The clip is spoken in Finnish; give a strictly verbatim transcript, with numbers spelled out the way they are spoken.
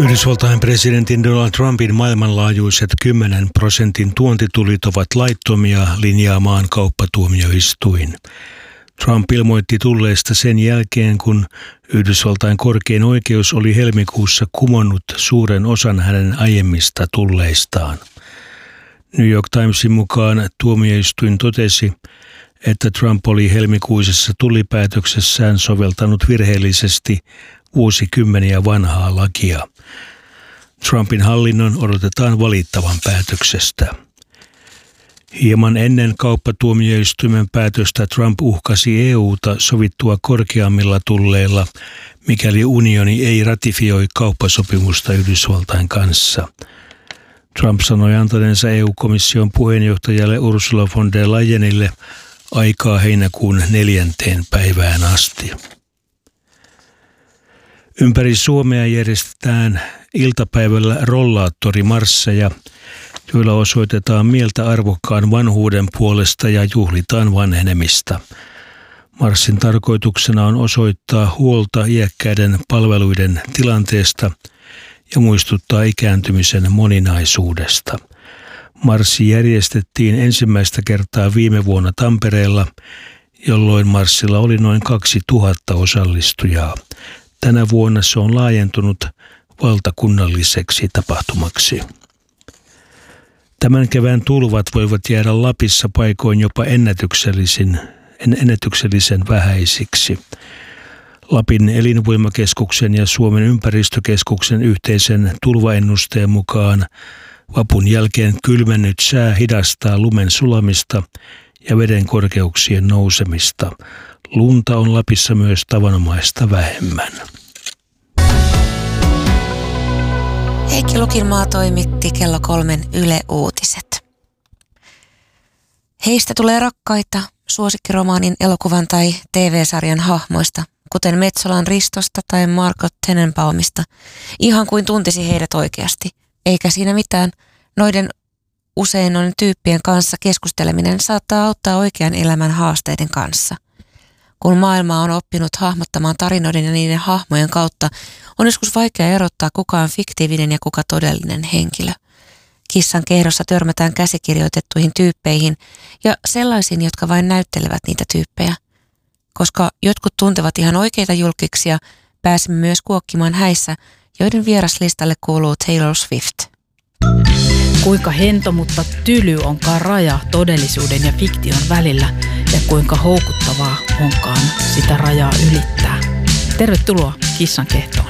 Yhdysvaltain presidentin Donald Trumpin maailmanlaajuiset kymmenen prosentin tuontitulit ovat laittomia, linjaa maan kauppatuomioistuin. Trump ilmoitti tulleista sen jälkeen, kun Yhdysvaltain korkein oikeus oli helmikuussa kumonnut suuren osan hänen aiemmista tulleistaan. New York Timesin mukaan tuomioistuin totesi, että Trump oli helmikuisessa tullipäätöksessään soveltanut virheellisesti vuosikymmeniä vanhaa lakia. Trumpin hallinnon odotetaan valittavan päätöksestä. Hieman ennen kauppatuomioistuimen päätöstä Trump uhkasi E U:ta sovittua korkeammilla tulleilla, mikäli unioni ei ratifioi kauppasopimusta Yhdysvaltain kanssa. Trump sanoi antaneensa E U-komission puheenjohtajalle Ursula von der Leyenille aikaa heinäkuun neljänteen päivään asti. Ympäri Suomea järjestetään iltapäivällä rollaattorimarsseja, joilla osoitetaan mieltä arvokkaan vanhuuden puolesta ja juhlitaan vanhenemista. Marssin tarkoituksena on osoittaa huolta iäkkäiden palveluiden tilanteesta ja muistuttaa ikääntymisen moninaisuudesta. Marssi järjestettiin ensimmäistä kertaa viime vuonna Tampereella, jolloin marssilla oli noin kaksituhatta osallistujaa. Tänä vuonna se on laajentunut valtakunnalliseksi tapahtumaksi. Tämän kevään tulvat voivat jäädä Lapissa paikoin jopa ennätyksellisen, ennätyksellisen vähäisiksi. Lapin elinvoimakeskuksen ja Suomen ympäristökeskuksen yhteisen tulvaennusteen mukaan vapun jälkeen kylmennyt sää hidastaa lumen sulamista ja veden korkeuksien nousemista. Lunta on Lapissa myös tavanomaista vähemmän. Heikki Lukinmaa toimitti kello kolmen Yle Uutiset. Heistä tulee rakkaita suosikkiromaanin, elokuvan tai T V-sarjan hahmoista, kuten Metsolan Ristosta tai Margot Tenenbaumista, ihan kuin tuntisi heidät oikeasti. Eikä siinä mitään. Noiden usein on tyyppien kanssa keskusteleminen saattaa auttaa oikean elämän haasteiden kanssa. Kun maailma on oppinut hahmottamaan tarinoiden ja niiden hahmojen kautta, on joskus vaikea erottaa, kuka on fiktiivinen ja kuka todellinen henkilö. Kissan kehdossa törmätään käsikirjoitettuihin tyyppeihin ja sellaisiin, jotka vain näyttelevät niitä tyyppejä. Koska jotkut tuntevat ihan oikeita julkiksia, pääsemme myös kuokkimaan häissä, joiden vieraslistalle kuuluu Taylor Swift. Kuinka hento, mutta tyly onkaan raja todellisuuden ja fiktion välillä ja kuinka houkuttavaa onkaan sitä rajaa ylittää. Tervetuloa Kissan kehtoon.